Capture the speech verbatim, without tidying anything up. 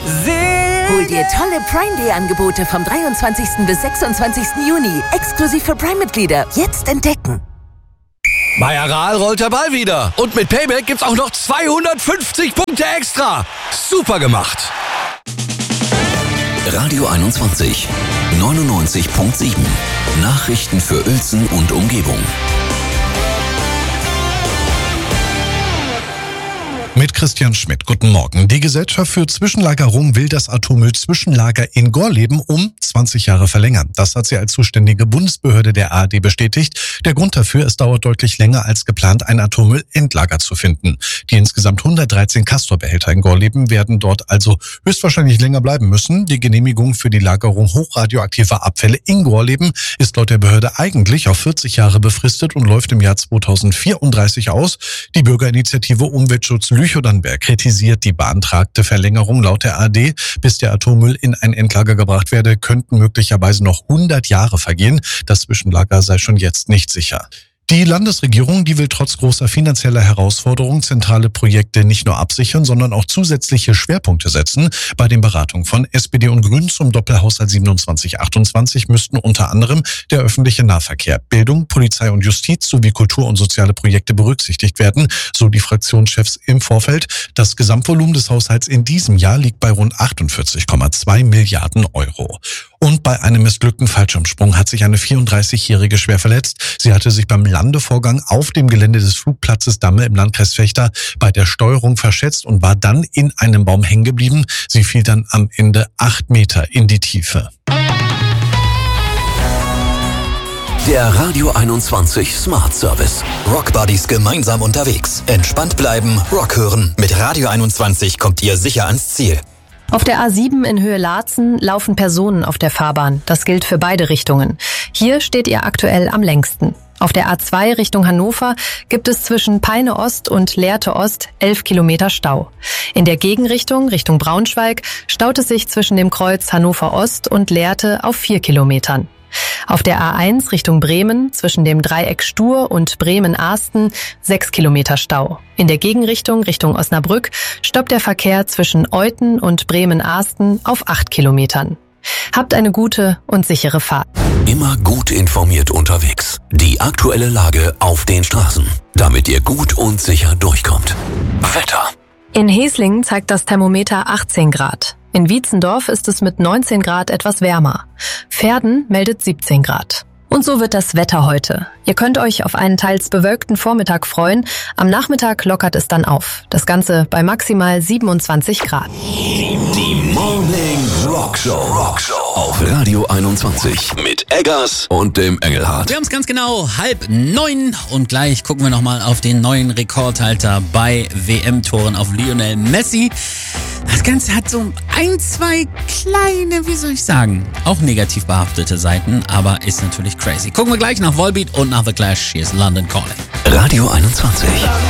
Hol dir tolle Prime Day Angebote vom dreiundzwanzigsten bis sechsundzwanzigsten Juni. Exklusiv für Prime-Mitglieder. Jetzt entdecken. Bei Aral rollt der Ball wieder. Und mit Payback gibt's auch noch zweihundertfünfzig Punkte extra. Super gemacht. Radio einundzwanzig, neunundneunzig Komma sieben. Nachrichten für Uelzen und Umgebung. Mit Christian Schmidt. Guten Morgen. Die Gesellschaft für Zwischenlagerung will das Atommüll-Zwischenlager in Gorleben um zwanzig Jahre verlängern. Das hat sie als zuständige Bundesbehörde der A R D bestätigt. Der Grund dafür, es dauert deutlich länger als geplant, ein Atommüllendlager zu finden. Die insgesamt hundertdreizehn Castor-Behälter in Gorleben werden dort also höchstwahrscheinlich länger bleiben müssen. Die Genehmigung für die Lagerung hochradioaktiver Abfälle in Gorleben ist laut der Behörde eigentlich auf vierzig Jahre befristet und läuft im Jahr zweitausendvierunddreißig aus. Die Bürgerinitiative Umweltschutz Lüchow-Dannenberg kritisiert die beantragte Verlängerung. Laut der A R D, bis der Atommüll in ein Endlager gebracht werde, könnten möglicherweise noch hundert Jahre vergehen. Das Zwischenlager sei schon jetzt nicht sicher. Die Landesregierung, die will trotz großer finanzieller Herausforderungen zentrale Projekte nicht nur absichern, sondern auch zusätzliche Schwerpunkte setzen. Bei den Beratungen von S P D und Grünen zum Doppelhaushalt siebenundzwanzig achtundzwanzig müssten unter anderem der öffentliche Nahverkehr, Bildung, Polizei und Justiz sowie Kultur- und soziale Projekte berücksichtigt werden, so die Fraktionschefs im Vorfeld. Das Gesamtvolumen des Haushalts in diesem Jahr liegt bei rund achtundvierzig Komma zwei Milliarden Euro. Und bei einem missglückten Fallschirmsprung hat sich eine vierunddreißigjährige schwer verletzt. Sie hatte sich beim Landevorgang auf dem Gelände des Flugplatzes Damme im Landkreis Vechta bei der Steuerung verschätzt und war dann in einem Baum hängen geblieben. Sie fiel dann am Ende acht Meter in die Tiefe. Der Radio einundzwanzig Smart Service. Rock Buddies gemeinsam unterwegs. Entspannt bleiben, Rock hören. Mit Radio einundzwanzig kommt ihr sicher ans Ziel. Auf der A sieben in Höhe Laatzen laufen Personen auf der Fahrbahn. Das gilt für beide Richtungen. Hier steht ihr aktuell am längsten. Auf der A zwei Richtung Hannover gibt es zwischen Peine Ost und Lehrte Ost elf Kilometer Stau. In der Gegenrichtung, Richtung Braunschweig, staut es sich zwischen dem Kreuz Hannover Ost und Lehrte auf vier Kilometern. Auf der A eins Richtung Bremen, zwischen dem Dreieck Stur und Bremen-Ahsten, sechs Kilometer Stau. In der Gegenrichtung, Richtung Osnabrück, stoppt der Verkehr zwischen Euthen und Bremen-Ahsten auf acht Kilometern. Habt eine gute und sichere Fahrt. Immer gut informiert unterwegs. Die aktuelle Lage auf den Straßen, damit ihr gut und sicher durchkommt. Wetter. In Heslingen zeigt das Thermometer achtzehn Grad. In Wietzendorf ist es mit neunzehn Grad etwas wärmer. Verden meldet siebzehn Grad. Und so wird das Wetter heute. Ihr könnt euch auf einen teils bewölkten Vormittag freuen. Am Nachmittag lockert es dann auf. Das Ganze bei maximal siebenundzwanzig Grad. Die Morning Rock Show. Rock Show auf Radio einundzwanzig mit Eggers und dem Engelhardt. Wir haben es ganz genau halb neun und gleich gucken wir nochmal auf den neuen Rekordhalter bei W M-Toren auf Lionel Messi. Das Ganze hat so ein, zwei kleine, wie soll ich sagen, auch negativ behaftete Seiten, aber ist natürlich crazy. Gucken wir gleich nach Volbeat und nach The Clash. Hier ist London Calling. Radio einundzwanzig.